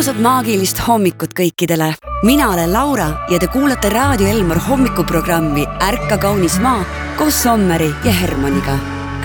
mõnusat maagilist hommikut kõikidele. Mina olen Laura ja te kuulate Raadio Elmar hommikuprogrammi Ärka kaunis maa koos Sommeri ja Hermaniga.